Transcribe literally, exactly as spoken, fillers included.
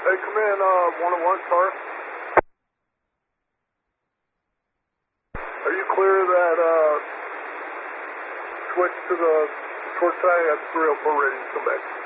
Hey, come in, uh, one oh one, car. Are you clear of that, uh, switch to the short side? That's three oh four ready to come back.